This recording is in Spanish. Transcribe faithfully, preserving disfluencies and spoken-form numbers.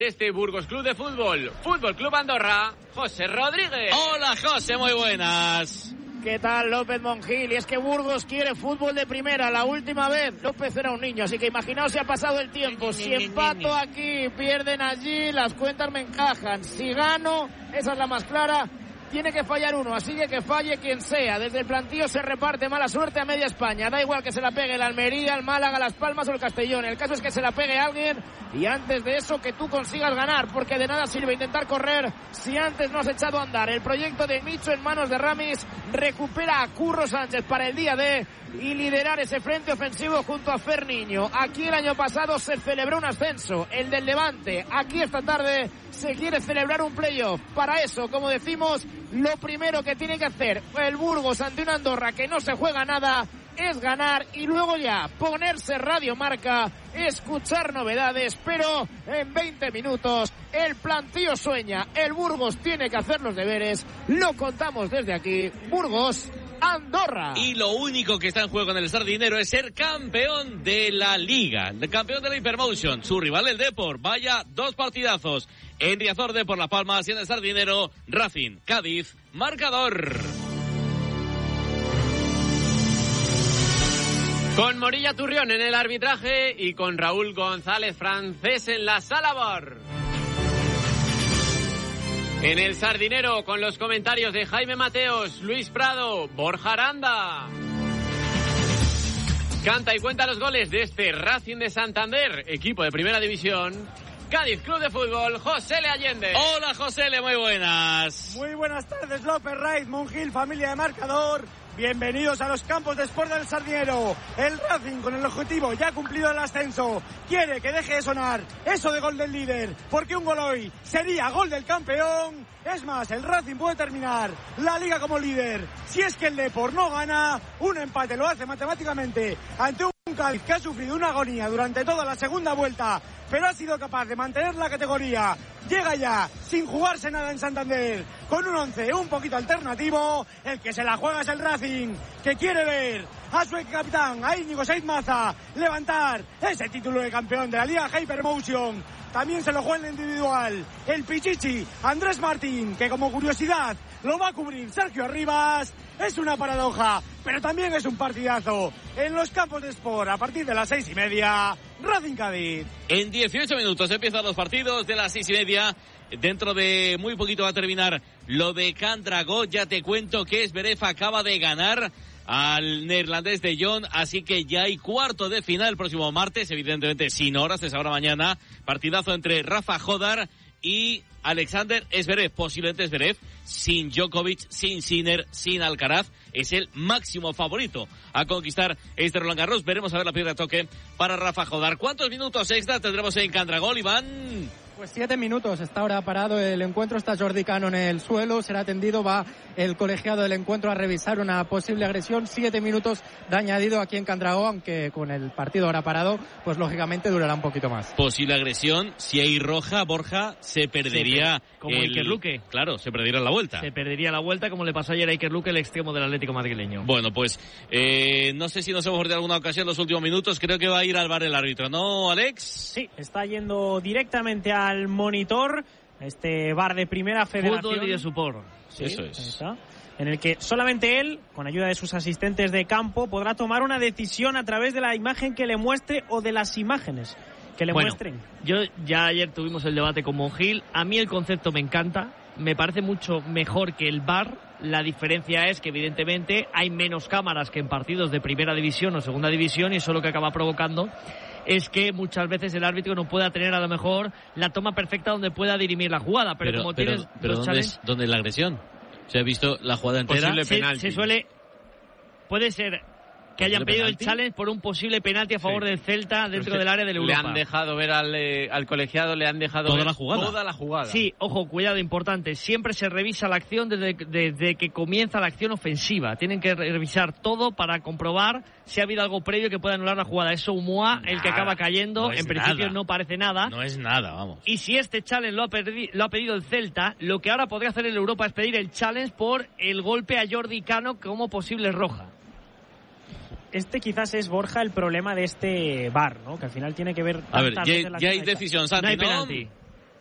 Este Burgos Club de Fútbol, Fútbol Club Andorra, José Rodríguez. Hola José, muy buenas. ¿Qué tal, López Monjil? Y es que Burgos quiere fútbol de primera. La última vez López era un niño, así que imaginaos si ha pasado el tiempo. Si empato aquí, pierden allí, las cuentas me encajan. Si gano, esa es la más clara. Tiene que fallar uno, así que que falle quien sea. Desde el plantío se reparte mala suerte a media España. Da igual que se la pegue el Almería, el Málaga, Las Palmas o el Castellón. El caso es que se la pegue alguien y antes de eso que tú consigas ganar, porque de nada sirve intentar correr si antes no has echado a andar. El proyecto de Micho en manos de Ramis recupera a Curro Sánchez para el día D y liderar ese frente ofensivo junto a Fer Niño. Aquí el año pasado se celebró un ascenso, el del Levante. Aquí esta tarde se quiere celebrar un playoff. Para eso, como decimos, lo primero que tiene que hacer el Burgos ante una Andorra que no se juega nada es ganar y luego ya ponerse Radio Marca, escuchar novedades, pero en veinte minutos el plantío sueña, el Burgos tiene que hacer los deberes, lo contamos desde aquí, Burgos Andorra. Y lo único que está en juego en el Sardinero es ser campeón de la Liga, el campeón de la Hypermotion, su rival el Depor. Vaya dos partidazos en Riazor de por Las Palmas y en el Sardinero Racing Cádiz, marcador. Con Morilla Turrión en el arbitraje y con Raúl González Francés en la sala V A R. En el Sardinero, con los comentarios de Jaime Mateos, Luis Prado, Borja Aranda. Canta y cuenta los goles de este Racing de Santander, equipo de primera división. Cádiz Club de Fútbol, José L. Allende. Hola José L., muy buenas. Muy buenas tardes, López, Raiz, Monjil, familia de marcador. Bienvenidos a los campos de Sport del Sardinero. El Racing, con el objetivo ya cumplido el ascenso, quiere que deje de sonar eso de gol del líder, porque un gol hoy sería gol del campeón. Es más, el Racing puede terminar la Liga como líder. Si es que el Depor no gana, un empate lo hace matemáticamente ante un Cádiz que ha sufrido una agonía durante toda la segunda vuelta, pero ha sido capaz de mantener la categoría. Llega ya, sin jugarse nada en Santander, con un once un poquito alternativo. El que se la juega es el Racing, que quiere ver a su capitán, a Íñigo Saiz Maza, levantar ese título de campeón de la Liga Hypermotion. También se lo juega en el individual el Pichichi Andrés Martín, que como curiosidad lo va a cubrir Sergio Arribas. Es una paradoja, pero también es un partidazo. En los campos de Sport, a partir de las seis y media, Racing Cádiz. En dieciocho minutos empiezan los partidos de las seis y media. Dentro de muy poquito va a terminar lo de Candragó. Ya te cuento que Zverev acaba de ganar al neerlandés de Jong, así que ya hay cuarto de final el próximo martes, evidentemente sin horas, es ahora mañana. Partidazo entre Rafa Jodar y Alexander Zverev, posiblemente Zverev, sin Djokovic, sin Sinner, sin Alcaraz, es el máximo favorito a conquistar este Roland Garros. Veremos a ver la piedra de toque para Rafa Jodar. ¿Cuántos minutos extra tendremos en Candragol, Iván? Pues siete minutos, está ahora parado el encuentro, está Jordi Cano en el suelo, será atendido, va el colegiado del encuentro a revisar una posible agresión. Siete minutos de añadido aquí en Candragó, aunque con el partido ahora parado, pues lógicamente durará un poquito más. Posible agresión, si hay roja, Borja, se perdería... Sí, como el... Iker Luque. Claro, se perdería la vuelta. Se perdería la vuelta, como le pasó ayer a Iker Luque, el extremo del Atlético madrileño. Bueno, pues eh, no sé si nos hemos perdido alguna ocasión en los últimos minutos, creo que va a ir al V A R el árbitro, ¿no, Alex? Sí, está yendo directamente al monitor, este V A R de Primera Federación. Fútbol y de support. Sí, eso es. Está, en el que solamente él, con ayuda de sus asistentes de campo, podrá tomar una decisión a través de la imagen que le muestre o de las imágenes que le bueno, muestren. Yo ya ayer tuvimos el debate con Monjil. A mí el concepto me encanta, me parece mucho mejor que el V A R. La diferencia es que evidentemente hay menos cámaras que en partidos de primera división o segunda división, y eso lo que acaba provocando es que muchas veces el árbitro no pueda tener a lo mejor la toma perfecta donde pueda dirimir la jugada, pero, pero como pero, tienes pero los ¿dónde, es, ¿dónde es la agresión? ¿Se ha visto la jugada entera? Posible se, penalti. se suele puede ser que hayan pedido penalti? el challenge por un posible penalti a favor sí. del Celta dentro del área del Europa. Le han dejado ver al, eh, al colegiado, le han dejado ¿Toda ver la jugada? toda la jugada. Sí, ojo, cuidado, importante. Siempre se revisa la acción desde, desde que comienza la acción ofensiva. Tienen que revisar todo para comprobar si ha habido algo previo que pueda anular la jugada. Eso Umuá, el que acaba cayendo, no en principio nada. no parece nada. No es nada, vamos. Y si este challenge lo ha, perdi- lo ha pedido el Celta, lo que ahora podría hacer el Europa es pedir el challenge por el golpe a Jordi Cano como posible roja. Este quizás es, Borja, el problema de este V A R, ¿no? Que al final tiene que ver... A ver, ya, veces ya hay decisión, Santi, no hay ¿no? penalti.